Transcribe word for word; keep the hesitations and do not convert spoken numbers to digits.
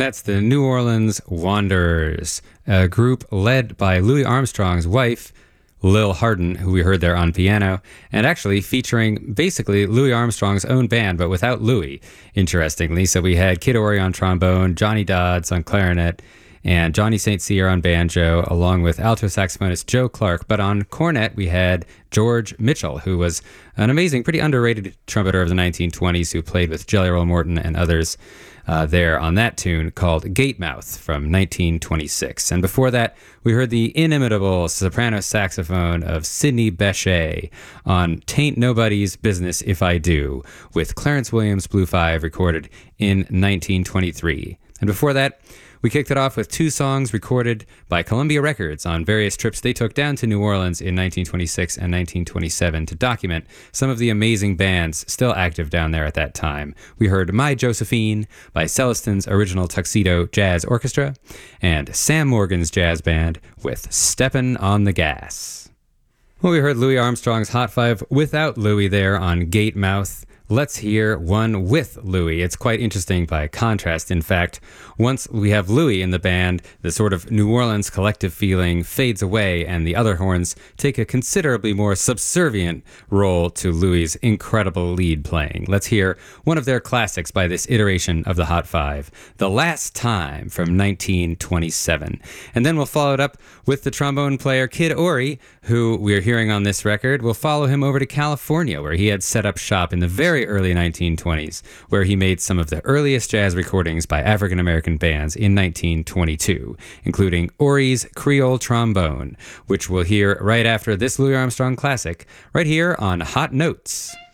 That's the New Orleans Wanderers, a group led by Louis Armstrong's wife, Lil Hardin, who we heard there on piano, and actually featuring basically Louis Armstrong's own band, but without Louis, interestingly. So we had Kid Ory on trombone, Johnny Dodds on clarinet, and Johnny Saint Cyr on banjo, along with alto saxophonist Joe Clark. But on cornet, we had George Mitchell, who was an amazing, pretty underrated trumpeter of the nineteen twenties who played with Jelly Roll Morton and others uh, there on that tune called Gatemouth from nineteen twenty-six. And before that, we heard the inimitable soprano saxophone of Sidney Bechet on Tain't Nobody's Business If I Do, with Clarence Williams' Blue Five, recorded in nineteen twenty-three. And before that, we kicked it off with two songs recorded by Columbia Records on various trips they took down to New Orleans in nineteen twenty-six and nineteen twenty-seven to document some of the amazing bands still active down there at that time. We heard My Josephine by Celestin's Original Tuxedo Jazz Orchestra and Sam Morgan's jazz band with Steppin' on the Gas. Well, we heard Louis Armstrong's Hot Five without Louis there on Gatemouth. Let's hear one with Louis. It's quite interesting by contrast. In fact, once we have Louis in the band, the sort of New Orleans collective feeling fades away and the other horns take a considerably more subservient role to Louis's incredible lead playing. Let's hear one of their classics by this iteration of the Hot Five, The Last Time from nineteen twenty-seven. And then we'll follow it up with the trombone player Kid Ory, who we're hearing on this record. We'll follow him over to California, where he had set up shop in the very early nineteen twenties, where he made some of the earliest jazz recordings by African-American bands in nineteen twenty-two, including Ory's Creole Trombone, which we'll hear right after this Louis Armstrong classic, right here on Hot Notes.